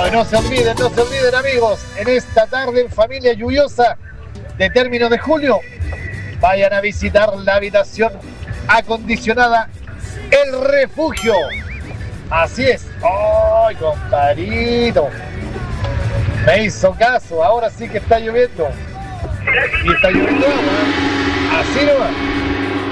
No se olviden amigos, en esta tarde en familia lluviosa de término de julio, vayan a visitar la habitación acondicionada El Refugio. Así es. ¡Ay, compadrito! Me hizo caso, ahora sí que está lloviendo. Y está lloviendo agua. Así nomás.